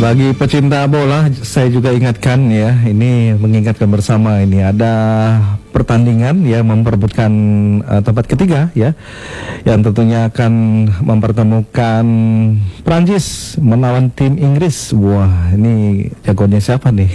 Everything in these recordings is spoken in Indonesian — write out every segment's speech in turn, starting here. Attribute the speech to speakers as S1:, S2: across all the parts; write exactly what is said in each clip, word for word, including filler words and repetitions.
S1: Bagi pecinta bola, saya juga ingatkan ya, ini mengingatkan bersama ini ada pertandingan ya memperebutkan uh, tempat ketiga ya, yang tentunya akan mempertemukan Prancis melawan tim Inggris. Wah, ini jagonya siapa nih?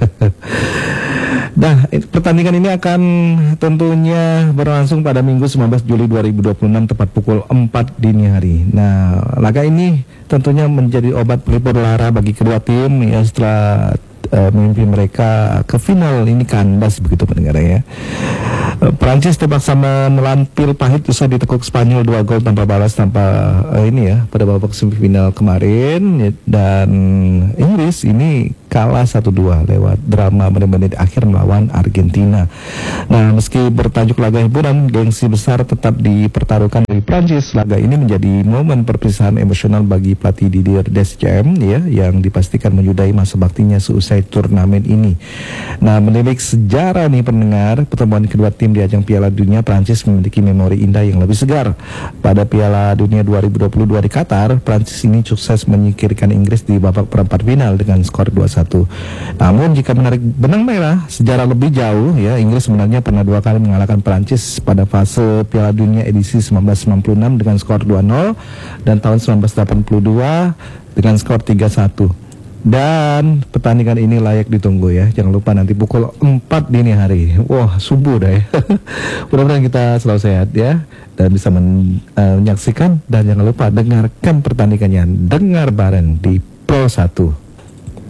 S1: Nah, pertandingan ini akan tentunya berlangsung pada Minggu sembilan belas Juli dua ribu dua puluh enam tepat pukul empat dini hari. Nah, laga ini tentunya menjadi obat pelipur lara bagi kedua tim ya setelah uh, mimpi mereka ke final ini kandas begitu pendengar ya. Uh, Prancis terpaksa menelan pil pahit usai ditekuk Spanyol dua gol tanpa balas tanpa uh, ini ya pada babak semifinal kemarin ya, dan Inggris ini kalah satu dua lewat drama menit-menit akhir melawan Argentina. Nah, meski bertajuk laga hiburan, gengsi besar tetap dipertaruhkan dari Prancis. Laga ini menjadi momen perpisahan emosional bagi pelatih Didier Deschamps ya, yang dipastikan menyudahi masa baktinya seusai turnamen ini. Nah, menilik sejarah nih pendengar, pertemuan kedua tim di ajang Piala Dunia, Prancis memiliki memori indah yang lebih segar. Pada Piala Dunia dua ribu dua puluh dua di Qatar, Prancis ini sukses menyingkirkan Inggris di babak perempat final dengan skor dua satu. Namun jika menarik benang merah sejarah lebih jauh ya, Inggris sebenarnya pernah dua kali mengalahkan Prancis pada fase Piala Dunia edisi seribu sembilan ratus sembilan puluh enam dengan skor dua nol dan tahun seribu sembilan ratus delapan puluh dua dengan skor tiga satu. Dan pertandingan ini layak ditunggu ya. Jangan lupa nanti pukul empat dini hari. Wah, subuh dah ya. Mudah-mudahan kita selalu sehat ya dan bisa men, uh, menyaksikan, dan jangan lupa dengarkan pertandingannya. Dengar bareng di Pro satu.